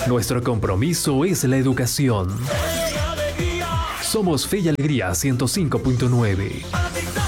Nuestro compromiso es la educación. Somos Fe y Alegría 105.9.